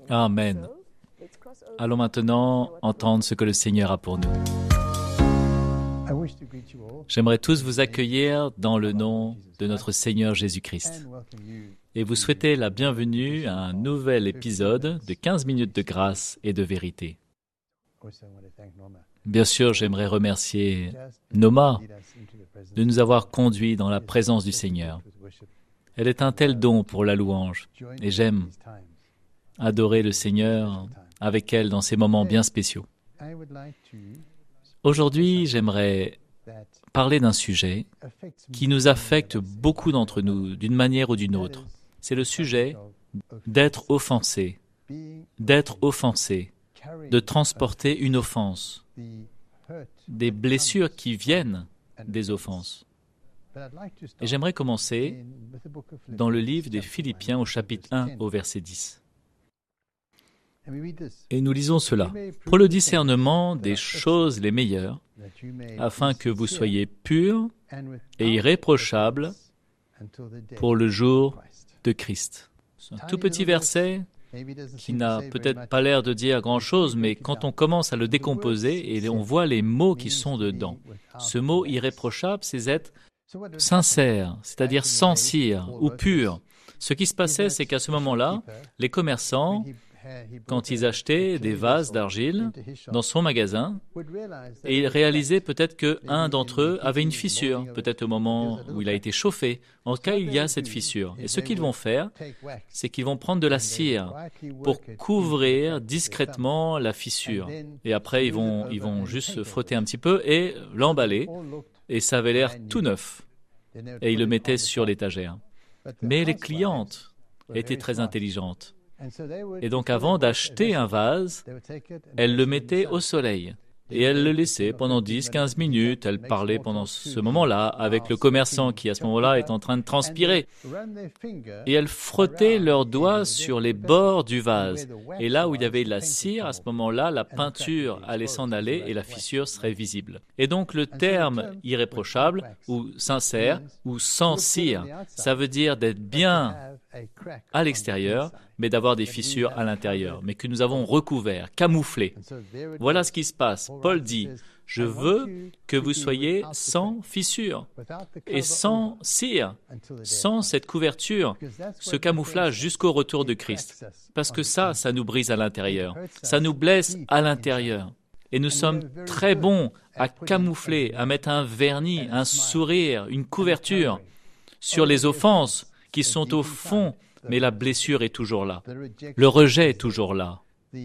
Amen. Allons maintenant entendre ce que le Seigneur a pour nous. J'aimerais tous vous accueillir dans le nom de notre Seigneur Jésus-Christ et vous souhaiter la bienvenue à un nouvel épisode de 15 minutes de grâce et de vérité. Bien sûr, j'aimerais remercier Noma de nous avoir conduits dans la présence du Seigneur. Elle est un tel don pour la louange et j'aime adorer le Seigneur avec elle dans ces moments bien spéciaux. Aujourd'hui, j'aimerais parler d'un sujet qui nous affecte beaucoup d'entre nous d'une manière ou d'une autre. C'est le sujet d'être offensé, de transporter une offense, des blessures qui viennent des offenses. Et j'aimerais commencer dans le livre des Philippiens au chapitre 1 au verset 10. Et nous lisons cela. « Pour le discernement des choses les meilleures, afin que vous soyez purs et irréprochables pour le jour de Christ. » C'est un tout petit verset qui n'a peut-être pas l'air de dire grand-chose, mais quand on commence à le décomposer et on voit les mots qui sont dedans, ce mot irréprochable, c'est être sincère, c'est-à-dire sans cire ou pur. Ce qui se passait, c'est qu'à ce moment-là, les commerçants, quand ils achetaient des vases d'argile dans son magasin, et ils réalisaient peut-être qu'un d'entre eux avait une fissure, peut-être au moment où il a été chauffé. En tout cas, il y a cette fissure. Et ce qu'ils vont faire, c'est qu'ils vont prendre de la cire pour couvrir discrètement la fissure. Et après, ils vont juste frotter un petit peu et l'emballer. Et ça avait l'air tout neuf. Et ils le mettaient sur l'étagère. Mais les clientes étaient très intelligentes. Et donc, avant d'acheter un vase, elle le mettait au soleil. Et elle le laissait pendant 10-15 minutes. Elle parlait pendant ce moment-là avec le commerçant qui, à ce moment-là, est en train de transpirer. Et elle frottait leurs doigts sur les bords du vase. Et là où il y avait de la cire, à ce moment-là, la peinture allait s'en aller et la fissure serait visible. Et donc, le terme irréprochable, ou sincère, ou sans cire, ça veut dire d'être bien à l'extérieur, mais d'avoir des fissures à l'intérieur, mais que nous avons recouvert, camouflé. Voilà ce qui se passe. Paul dit, « Je veux que vous soyez sans fissure et sans cire, sans cette couverture, ce camouflage jusqu'au retour de Christ. » Parce que ça nous brise à l'intérieur, ça nous blesse à l'intérieur. Et nous sommes très bons à camoufler, à mettre un vernis, un sourire, une couverture sur les offenses qui sont au fond, mais la blessure est toujours là. Le rejet est toujours là.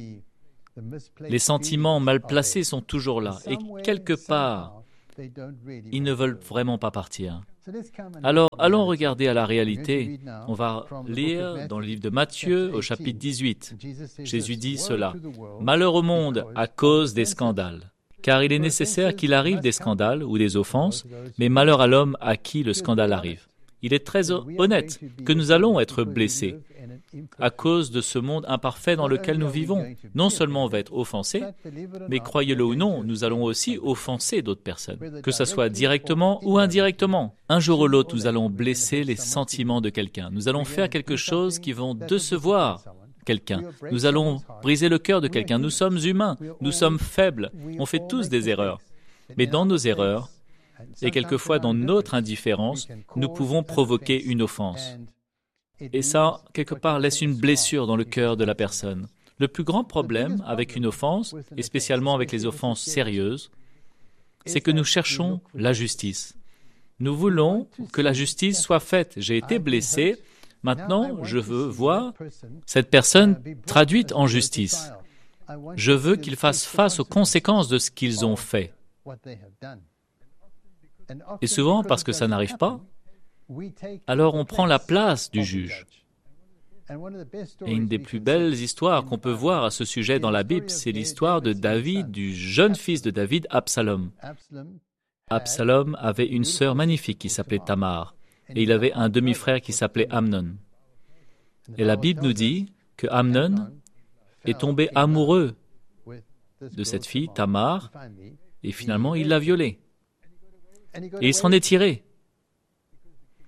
Les sentiments mal placés sont toujours là. Et quelque part, ils ne veulent vraiment pas partir. Alors, allons regarder à la réalité. On va lire dans le livre de Matthieu au chapitre 18. Jésus dit cela. « Malheur au monde à cause des scandales. Car il est nécessaire qu'il arrive des scandales ou des offenses, mais malheur à l'homme à qui le scandale arrive. » Il est très honnête que nous allons être blessés à cause de ce monde imparfait dans lequel nous vivons. Non seulement on va être offensé, mais croyez-le ou non, nous allons aussi offenser d'autres personnes, que ce soit directement ou indirectement. Un jour ou l'autre, nous allons blesser les sentiments de quelqu'un. Nous allons faire quelque chose qui va décevoir quelqu'un. Nous allons briser le cœur de quelqu'un. Nous sommes humains, nous sommes faibles, on fait tous des erreurs. Mais dans nos erreurs, et quelquefois dans notre indifférence, nous pouvons provoquer une offense. Et ça, quelque part, laisse une blessure dans le cœur de la personne. Le plus grand problème avec une offense, et spécialement avec les offenses sérieuses, c'est que nous cherchons la justice. Nous voulons que la justice soit faite. J'ai été blessé, maintenant je veux voir cette personne traduite en justice. Je veux qu'ils fassent face aux conséquences de ce qu'ils ont fait. Et souvent, parce que ça n'arrive pas, alors on prend la place du juge. Et une des plus belles histoires qu'on peut voir à ce sujet dans la Bible, c'est l'histoire de David, du jeune fils de David, Absalom. Absalom avait une sœur magnifique qui s'appelait Tamar, et il avait un demi-frère qui s'appelait Amnon. Et la Bible nous dit que Amnon est tombé amoureux de cette fille, Tamar, et finalement il l'a violée. Et il s'en est tiré.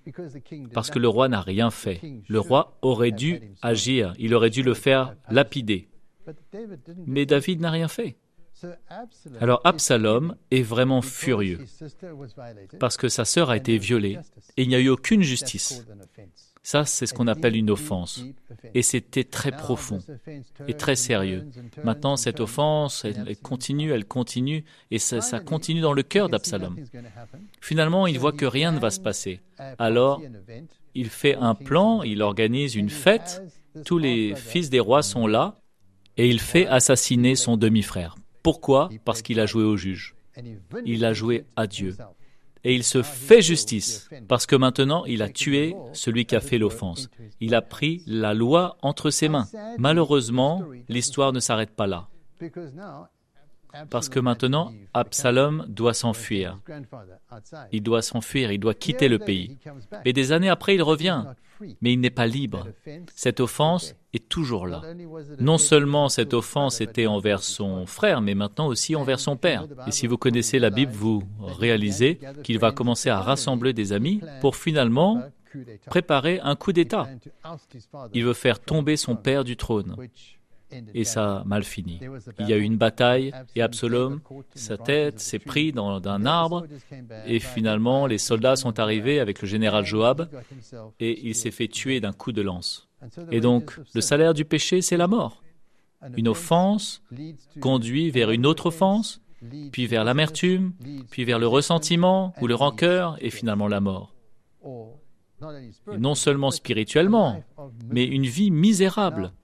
parce que le roi n'a rien fait. Le roi aurait dû agir, il aurait dû le faire lapider. Mais David n'a rien fait. Alors Absalom est vraiment furieux parce que sa sœur a été violée et il n'y a eu aucune justice. Ça, c'est ce qu'on appelle une offense. Et c'était très profond et très sérieux. Maintenant, cette offense, elle continue, et ça continue dans le cœur d'Absalom. Finalement, il voit que rien ne va se passer. Alors, il fait un plan, il organise une fête, tous les fils des rois sont là, et il fait assassiner son demi-frère. Pourquoi ? Parce qu'il a joué au juge. Il a joué à Dieu. Et il se fait justice, parce que maintenant, il a tué celui qui a fait l'offense. Il a pris la loi entre ses mains. Malheureusement, l'histoire ne s'arrête pas là. Parce que maintenant, Absalom doit s'enfuir. Il doit s'enfuir, il doit quitter le pays. Et des années après, il revient. Mais il n'est pas libre. Cette offense est toujours là. Non seulement cette offense était envers son frère, mais maintenant aussi envers son père. Et si vous connaissez la Bible, vous réalisez qu'il va commencer à rassembler des amis pour finalement préparer un coup d'État. Il veut faire tomber son père du trône. Et ça a mal fini. Il y a eu une bataille et Absalom, sa tête s'est prise d'un arbre et finalement les soldats sont arrivés avec le général Joab et il s'est fait tuer d'un coup de lance. Et donc, le salaire du péché, c'est la mort. Une offense conduit vers une autre offense, puis vers l'amertume, puis vers le ressentiment ou le rancœur et finalement la mort. Et non seulement spirituellement, mais une vie misérable.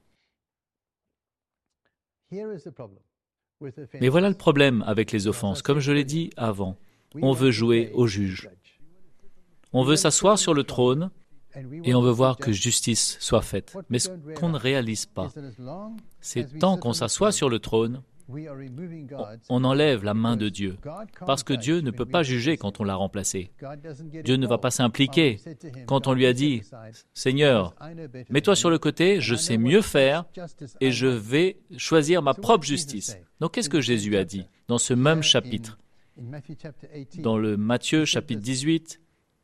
Mais voilà le problème avec les offenses. Comme je l'ai dit avant, on veut jouer au juge. On veut s'asseoir sur le trône et on veut voir que justice soit faite. Mais ce qu'on ne réalise pas, c'est tant qu'on s'assoit sur le trône, on enlève la main de Dieu. Parce que Dieu ne peut pas juger quand on l'a remplacé. Dieu ne va pas s'impliquer. Quand on lui a dit, « Seigneur, mets-toi sur le côté, je sais mieux faire et je vais choisir ma propre justice. » Donc qu'est-ce que Jésus a dit dans ce même chapitre? Dans le Matthieu chapitre 18,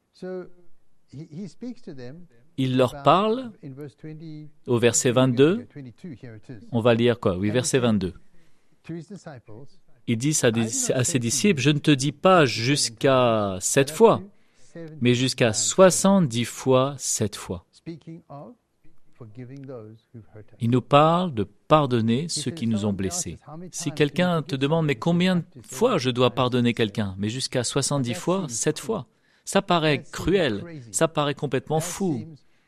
il leur parle au verset 22. On va lire quoi? Oui, verset 22. Il dit à ses disciples, « Je ne te dis pas jusqu'à 7 fois, mais jusqu'à 70 fois 7 fois. » Il nous parle de pardonner ceux qui nous ont blessés. Si quelqu'un te demande, « Mais combien de fois je dois pardonner quelqu'un ?» Mais jusqu'à 70 fois, 7 fois. Ça paraît cruel, ça paraît complètement fou.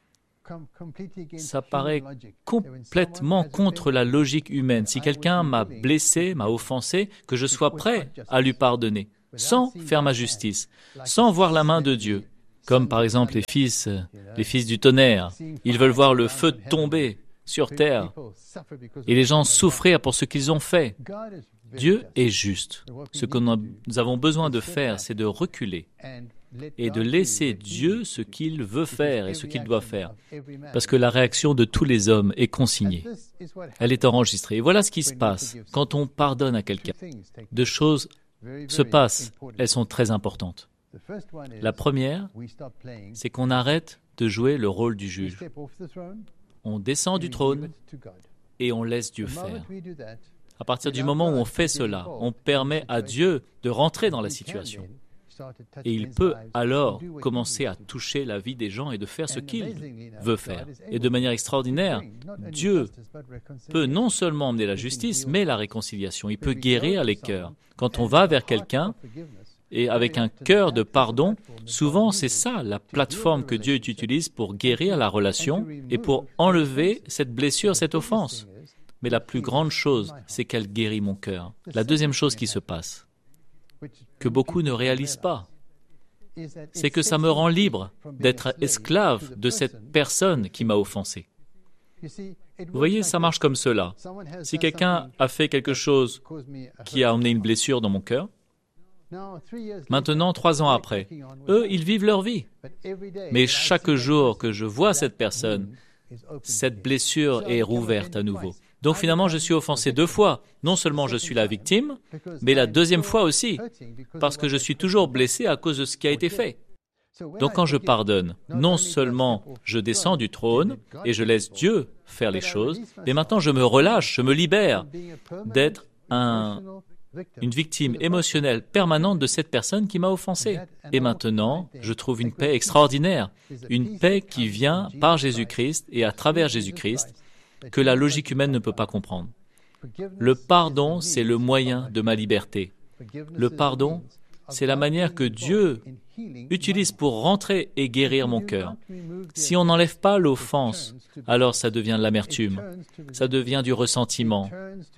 Ça paraît complètement contre la logique humaine. Si quelqu'un m'a blessé, m'a offensé, que je sois prêt à lui pardonner, sans faire ma justice, sans voir la main de Dieu. Comme par exemple les fils du tonnerre. Ils veulent voir le feu tomber sur terre et les gens souffrir pour ce qu'ils ont fait. Dieu est juste. Ce que nous avons besoin de faire, c'est de reculer et de laisser Dieu ce qu'il veut faire et ce qu'il doit faire. Parce que la réaction de tous les hommes est consignée. Elle est enregistrée. Et voilà ce qui se passe quand on pardonne à quelqu'un. Deux choses se passent. Elles sont très importantes. La première, c'est qu'on arrête de jouer le rôle du juge. On descend du trône et on laisse Dieu faire. À partir du moment où on fait cela, on permet à Dieu de rentrer dans la situation. Et il peut alors commencer à toucher la vie des gens et de faire ce qu'il veut faire. Et de manière extraordinaire, Dieu peut non seulement emmener la justice, mais la réconciliation. Il peut guérir les cœurs. Quand on va vers quelqu'un et avec un cœur de pardon, souvent c'est ça la plateforme que Dieu utilise pour guérir la relation et pour enlever cette blessure, cette offense. Mais la plus grande chose, c'est qu'elle guérit mon cœur. La deuxième chose qui se passe, que beaucoup ne réalisent pas, c'est que ça me rend libre d'être esclave de cette personne qui m'a offensé. Vous voyez, ça marche comme cela. Si quelqu'un a fait quelque chose qui a emmené une blessure dans mon cœur, maintenant, 3 ans après, eux, ils vivent leur vie. Mais chaque jour que je vois cette personne, cette blessure est rouverte à nouveau. Donc finalement, je suis offensé 2 fois. Non seulement je suis la victime, mais la deuxième fois aussi, parce que je suis toujours blessé à cause de ce qui a été fait. Donc quand je pardonne, non seulement je descends du trône et je laisse Dieu faire les choses, mais maintenant je me relâche, je me libère d'être une victime émotionnelle permanente de cette personne qui m'a offensé. Et maintenant, je trouve une paix extraordinaire, une paix qui vient par Jésus-Christ et à travers Jésus-Christ, que la logique humaine ne peut pas comprendre. Le pardon, c'est le moyen de ma liberté. Le pardon, c'est la manière que Dieu utilise pour rentrer et guérir mon cœur. Si on n'enlève pas l'offense, alors ça devient de l'amertume, ça devient du ressentiment,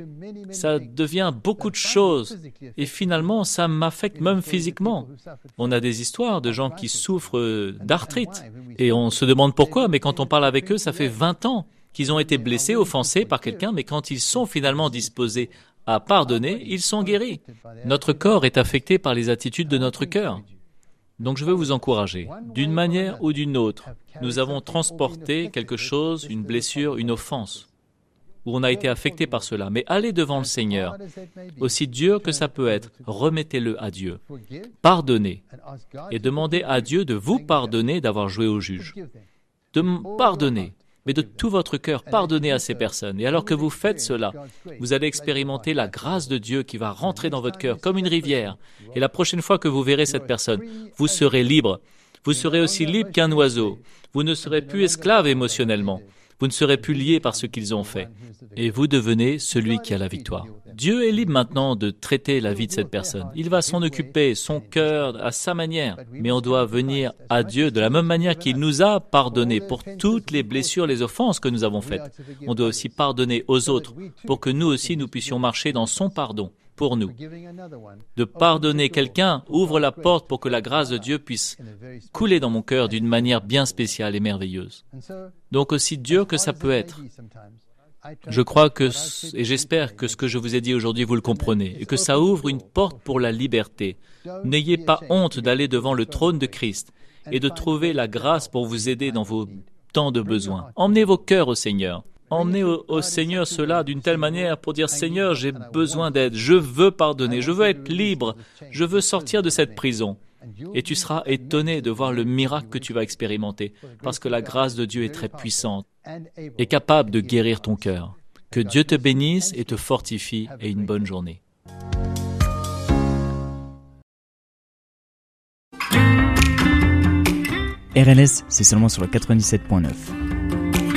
ça devient beaucoup de choses et finalement ça m'affecte même physiquement. On a des histoires de gens qui souffrent d'arthrite et on se demande pourquoi, mais quand on parle avec eux, ça fait 20 ans qu'ils ont été blessés, offensés par quelqu'un, mais quand ils sont finalement disposés à pardonner, ils sont guéris. Notre corps est affecté par les attitudes de notre cœur. Donc je veux vous encourager, d'une manière ou d'une autre, nous avons transporté quelque chose, une blessure, une offense, où on a été affecté par cela. Mais allez devant le Seigneur, aussi dur que ça peut être, remettez-le à Dieu. Pardonnez et demandez à Dieu de vous pardonner d'avoir joué au juge. De pardonner, mais de tout votre cœur, pardonnez à ces personnes. Et alors que vous faites cela, vous allez expérimenter la grâce de Dieu qui va rentrer dans votre cœur comme une rivière. Et la prochaine fois que vous verrez cette personne, vous serez libre. Vous serez aussi libre qu'un oiseau. Vous ne serez plus esclave émotionnellement. Vous ne serez plus lié par ce qu'ils ont fait. Et vous devenez celui qui a la victoire. Dieu est libre maintenant de traiter la vie de cette personne. Il va s'en occuper, son cœur, à sa manière. Mais on doit venir à Dieu de la même manière qu'il nous a pardonné pour toutes les blessures, les offenses que nous avons faites. On doit aussi pardonner aux autres pour que nous aussi nous puissions marcher dans son pardon pour nous. De pardonner quelqu'un ouvre la porte pour que la grâce de Dieu puisse couler dans mon cœur d'une manière bien spéciale et merveilleuse. Donc aussi dur que ça peut être, je crois que, et j'espère que ce que je vous ai dit aujourd'hui, vous le comprenez, et que ça ouvre une porte pour la liberté. N'ayez pas honte d'aller devant le trône de Christ et de trouver la grâce pour vous aider dans vos temps de besoin. Emmenez vos cœurs au Seigneur. Emmenez au Seigneur cela d'une telle manière pour dire « Seigneur, j'ai besoin d'aide, je veux pardonner, je veux être libre, je veux sortir de cette prison. » Et tu seras étonné de voir le miracle que tu vas expérimenter, parce que la grâce de Dieu est très puissante et capable de guérir ton cœur. Que Dieu te bénisse et te fortifie et une bonne journée. RLS, c'est seulement sur le 97.9.